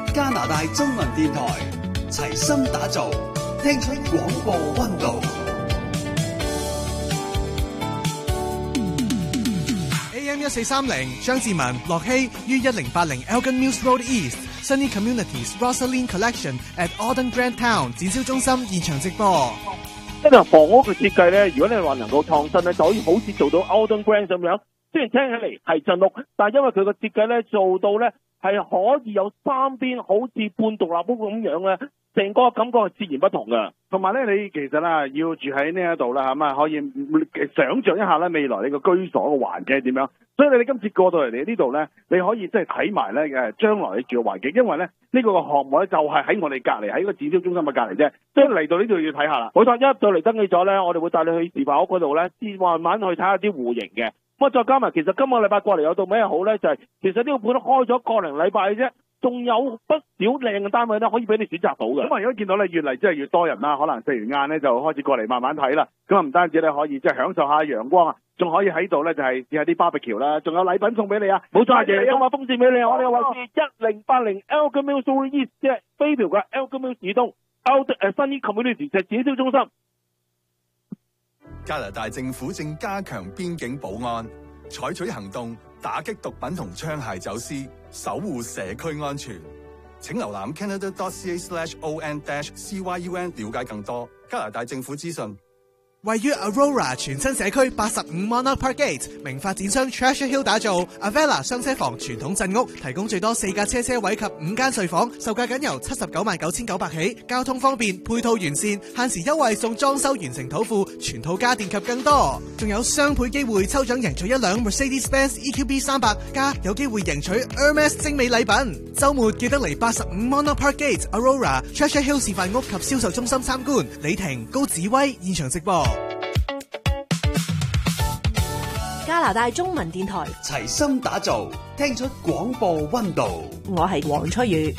加拿大中文電台，齊心打造，聽出廣播溫度。 AM 1430張志文、樂希於1080 Elgin Mills Road East。Sunny Communities Rosaline Collection at Auden Grand Town 展銷中心現場直播。 因為房屋嘅設計咧，如果你話能夠創新咧，就可以好似做到 Auden Grand 咁樣。雖然聽起嚟係鎮屋，但係因為佢個設計咧做到咧係可以有三邊好似半獨立屋咁樣咧，成個感覺係截然不同嘅。 同埋咧，你其實啦要住喺呢一度啦，咁啊可以想像一下咧未來你個居所嘅環境係點樣。所以你今次過到嚟你呢度咧，你可以即係睇埋咧將來你住嘅環境，因為咧呢個項目咧就係喺我哋隔離，喺個展銷中心嘅隔離啫。所以嚟到呢度要睇下啦。冇錯，一到嚟登記咗咧，我哋會帶你去示範屋嗰度咧，先慢慢去睇下啲戶型嘅。咁啊再加埋，其實今個禮拜過嚟有到咩好咧？就係其實呢個盤都開咗個零禮拜嘅啫。仲有不少靚嘅單位咧，可以俾你選擇到嘅。咁啊，如果見到咧越嚟即係越多人啦，可能食完晏咧就開始過嚟慢慢睇啦。咁啊，唔單止咧可以即係享受下陽光啊，仲可以喺度咧就係試下啲 barbecue 啦，仲有禮品送俾你啊！冇錯，爺有把風扇俾你。我哋嘅位置1080 Elgin Mills Road East， 即係飛條嘅 Elgin Mills 以東 Sunny Communities 就展銷中心。 加拿大政府正加強邊境保安，採取行動打擊毒品同槍械走私，守護社區安全。請瀏覽 canada.ca/on-cyun 了解更多加拿大政府資訊。 位於 Aurora 全新社區85 Monarch Park Gate， 名發展商 Treasure Hill 打造 Avella 雙車房傳統鎮屋，提供最多4架車位及5間睡房，售價僅由799900起，交通方便，配套完善，限時優惠送裝修完成土庫，全套家電及更多，仲有雙倍機會抽獎贏取一輛 Mercedes-Benz EQB 300，加有機會贏取 Hermes 精美禮品。週末記得嚟85 Monarch Park Gate Aurora Treasure Hill 示範屋及銷售中心參觀。李婷、高子威現場直播。 加拿大中文電台齊心打造，聽出廣播溫度。 我係黃翠如。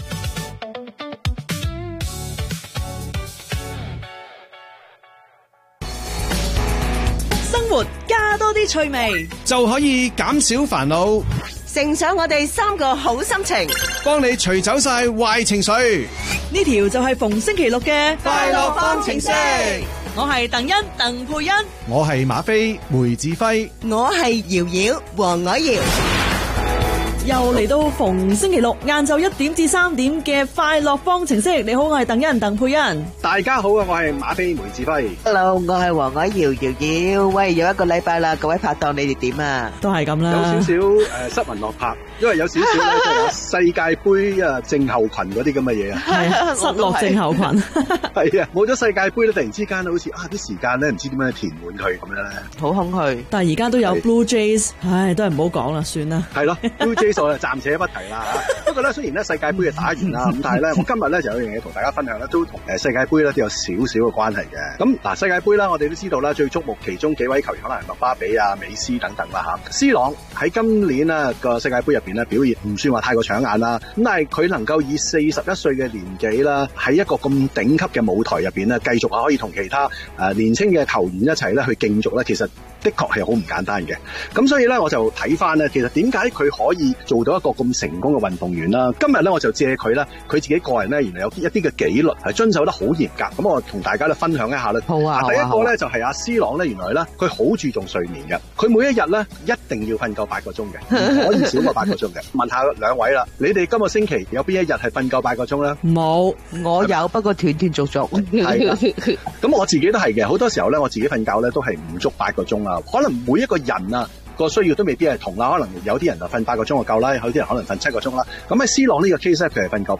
生活加多啲趣味， 就可以減少煩惱， 乘上我哋3個好心情， 幫你除走晒壞情緒。 呢條就係逢星期六嘅快樂方程式。 我係鄧欣、鄧佩欣， 我係馬飛、梅志輝， 我係瑤瑤、黃凱瑤。又嚟到逢星期六晏晝1點至3點嘅快樂方程式。你好，我係鄧欣、鄧佩欣。 大家好啊，我係馬飛、梅志輝。 Hello， 我係黃凱瑤、瑤瑤。喂，有一個禮拜啦，各位拍檔，你哋點啊？ 都係咁啦。 有少少失魂落魄，因為有少少咧即係世界盃啊症候群嗰啲咁嘅嘢啊。 係失落症候群。 係啊，冇咗世界盃咧，突然之間好似啲時間咧唔知點樣填滿佢咁樣咧， 好空虛。 但係而家都有 Blue Jays， 唉，都係唔好講啦，算啦。 係咯 ，Blue Jays 我就暫且不提啦。不過咧，雖然咧世界盃就打完啦，咁但係咧，我今日咧就有樣嘢同大家分享咧，都同世界盃咧都有少少嘅關係嘅。咁嗱，世界盃啦，我哋都知道啦，最矚目其中幾位球員可能係麥巴比啊、美斯等等啦嚇。C 朗喺今年呢個世界盃入邊咧表現唔算話太過搶眼啦，咁但係佢能夠以41歲嘅年紀啦，喺一個咁頂級嘅舞台入邊咧，繼續可以同其他年輕嘅球員一齊咧去競逐咧，其實的確係好唔簡單嘅。咁所以咧，我就睇翻咧，其實點解佢可以做到一個咁成功嘅運動員啦？今日咧，我就借佢咧，佢自己個人咧，原來有一啲嘅紀律係遵守得好嚴格。咁我同大家咧分享一下啦。 好啊， 第一個咧就係阿 C 朗咧，原來咧佢好注重睡眠嘅，佢每一日咧一定要瞓夠8個鐘嘅，唔可以少過8個鐘嘅。問下兩位啦，你哋今個星期有邊一日係瞓夠8個鐘咧？ 冇，我有，不過斷斷續續。 係咁我自己都係嘅，好多時候咧，我自己瞓覺咧都係唔足8個鐘啊。可能每一個人啊個需要都未必係同啦，可能有啲人就瞓8個鐘就夠啦，有啲人可能瞓7個鐘啦。咁喺 C 朗呢個 case 咧，佢係瞓夠